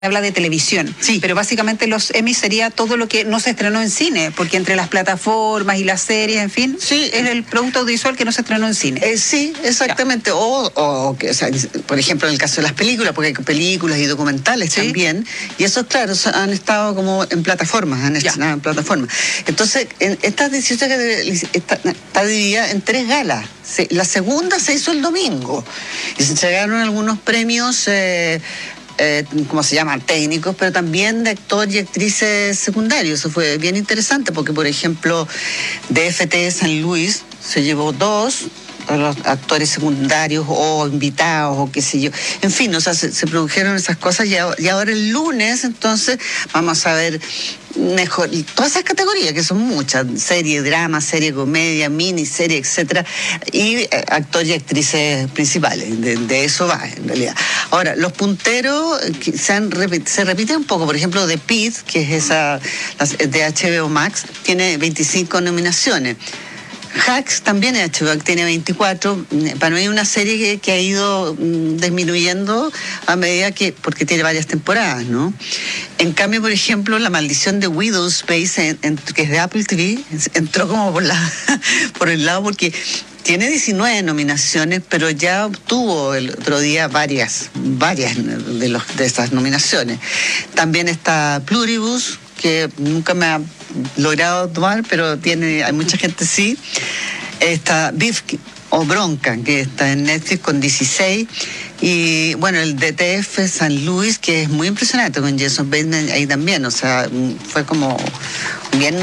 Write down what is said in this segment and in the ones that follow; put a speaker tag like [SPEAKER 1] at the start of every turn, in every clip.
[SPEAKER 1] habla de televisión,
[SPEAKER 2] sí,
[SPEAKER 1] pero básicamente los Emmy sería todo lo que no se estrenó en cine, porque entre las plataformas y las series, en fin,
[SPEAKER 2] sí,
[SPEAKER 1] es el producto audiovisual que no se estrenó en cine.
[SPEAKER 2] Sí, exactamente. O sea, por ejemplo, en el caso de las películas, porque hay películas y documentales también, y esos, claro, han estado como en plataformas, han estrenado en plataformas. Entonces, esta 18 está dividida en 3 galas. La segunda se hizo el domingo y se entregaron algunos premios. ¿Cómo se llaman? Técnicos, pero también de actores y actrices secundarios. Eso fue bien interesante porque, por ejemplo, DFT San Luis se llevó 2 a los actores secundarios o invitados o qué sé yo. En fin, o sea, se produjeron esas cosas y ahora el lunes, entonces, vamos a ver mejor todas esas categorías, que son muchas: serie, drama, serie, comedia, miniserie, etcétera, y actores y actrices principales. De eso va, en realidad. Ahora, los punteros se repiten un poco. Por ejemplo, The Pitt, que es esa de HBO Max, tiene 25 nominaciones. Hacks también es HBO, tiene 24. Para mí es una serie que ha ido disminuyendo a medida porque tiene varias temporadas, ¿no? En cambio, por ejemplo, La Maldición de Widow Space, que es de Apple TV, entró como por el lado, porque tiene 19 nominaciones, pero ya obtuvo el otro día varias de esas nominaciones. También está Pluribus, que nunca me ha logrado tomar, pero hay mucha gente sí. Está Beef o Bronca, que está en Netflix con 16. Y bueno, el DTF San Luis, que es muy impresionante, con Jason Bateman ahí también. O sea, fue como bien...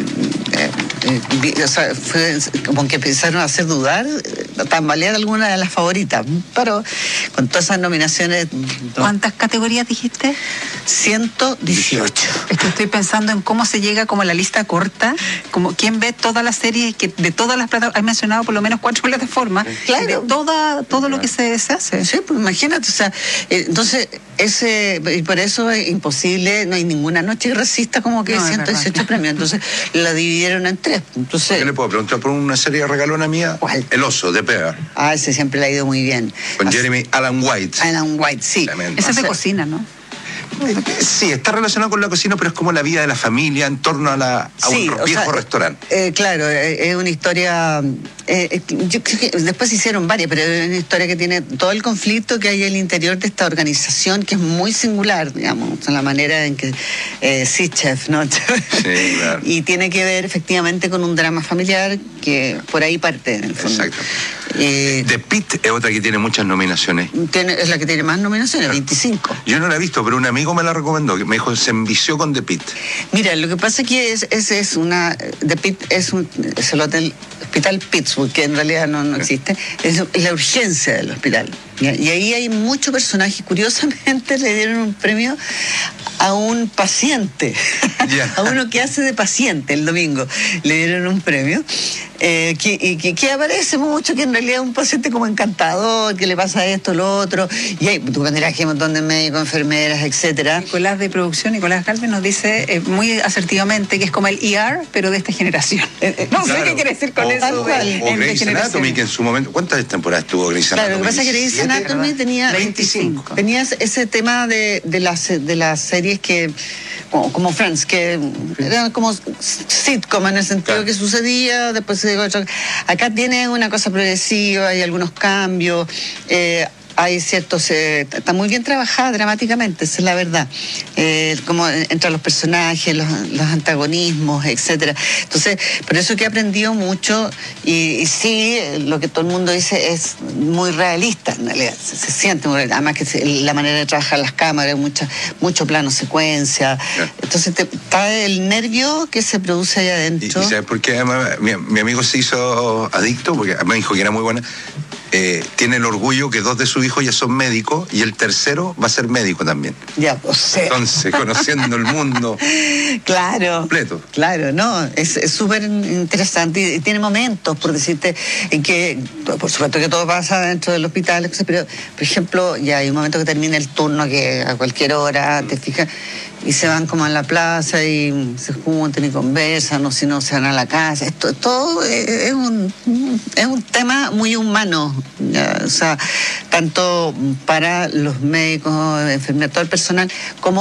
[SPEAKER 2] o sea, fue como que empezaron a hacer dudar, tambalear alguna de las favoritas, pero con todas esas nominaciones...
[SPEAKER 1] ¿Cuántas categorías dijiste?
[SPEAKER 2] 118.
[SPEAKER 1] Es que estoy pensando en cómo se llega como a la lista corta, como quién ve todas las series, que de todas las plataformas, has mencionado por lo menos 4 plataformas,
[SPEAKER 2] claro,
[SPEAKER 1] de todo lo que se hace.
[SPEAKER 2] Sí, pues imagínate, o sea, entonces, y por eso es imposible, no hay ninguna noche racista como que 118 premios, entonces la dividieron en 3. Entonces,
[SPEAKER 3] ¿qué le puedo preguntar por una serie regalona mía?
[SPEAKER 2] ¿Cuál?
[SPEAKER 3] El Oso, de Bear.
[SPEAKER 2] Ese siempre le ha ido muy bien.
[SPEAKER 3] Con Jeremy Allen White.
[SPEAKER 2] Allen White, sí.
[SPEAKER 1] Ese es de cocina, ¿no?
[SPEAKER 3] Sí, está relacionado con la cocina, pero es como la vida de la familia en torno a un viejo restaurante.
[SPEAKER 2] Claro, es una historia... yo creo que después se hicieron varias, pero es una historia que tiene todo el conflicto que hay en el interior de esta organización, que es muy singular, digamos, en la manera en que... sí, chef, ¿no?
[SPEAKER 3] Sí, claro.
[SPEAKER 2] Y tiene que ver efectivamente con un drama familiar que por ahí parte, en el fondo.
[SPEAKER 3] Exacto. The Pitt es otra que tiene muchas nominaciones.
[SPEAKER 2] Es la que tiene más nominaciones, 25.
[SPEAKER 3] Yo no la he visto, pero un amigo me la recomendó, que me dijo, se envició con The Pitt.
[SPEAKER 2] Mira, lo que pasa es que The Pitt es el Hospital Pittsburgh, que en realidad no existe, es la urgencia del hospital. Y ahí hay muchos personajes. Curiosamente le dieron un premio a un paciente, a uno que hace de paciente el domingo. Le dieron un premio que aparece mucho, que en realidad es un paciente como encantador, que le pasa esto, lo otro. Y hay, tú vendrás que hay un montón de médicos, enfermeras, etcétera.
[SPEAKER 1] Nicolás de producción, Nicolás Galvez, nos dice muy asertivamente que es como el ER, pero de esta generación. No sé qué quiere decir con eso.
[SPEAKER 3] O Grey's Anatomy, que en su momento... ¿Cuántas temporadas tuvo Grey's Anatomy?
[SPEAKER 2] Claro, lo que pasa es que Grey's Anatomy tenía 25. Tenías ese tema de las series que... como Friends, que eran como sitcom en el sentido que sucedía, después se dijo... Acá tiene una cosa progresiva, hay algunos cambios... hay ciertos... está muy bien trabajada dramáticamente, esa es la verdad. Como entre los personajes, los antagonismos, etcétera. Entonces, por eso que he aprendido mucho y sí, lo que todo el mundo dice es muy realista, en realidad. Se siente muy realista. Además que la manera de trabajar las cámaras, mucho plano secuencia. Entonces, está el nervio que se produce ahí adentro.
[SPEAKER 3] ¿Y sabes por qué? Además, mi amigo se hizo adicto, porque me dijo que era muy buena. Tiene el orgullo que 2 de sus hijos ya son médicos y el tercero va a ser médico también.
[SPEAKER 2] Ya, o sea.
[SPEAKER 3] Entonces, conociendo el mundo completo.
[SPEAKER 2] Claro, no, es súper interesante y tiene momentos, por decirte, en que, por supuesto que todo pasa dentro del hospital, pero, por ejemplo, ya hay un momento que termina el turno que a cualquier hora, te fijas, y se van como a la plaza y se juntan y conversan, o si no se van a la casa. Todo es un tema muy humano, O sea, tanto para los médicos, enfermeros, todo el personal, como